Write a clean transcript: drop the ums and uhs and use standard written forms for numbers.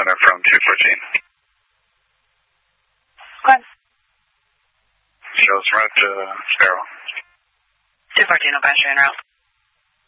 Center from 214. Go ahead. Shows route to Sparrow. 214, I'll pass you en route.